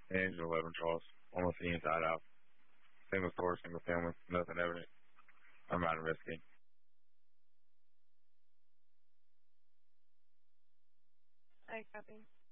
Engine 11 Charles. Almost the inside out. Single story, single family. Nothing evident. I'm not investigating. I copy.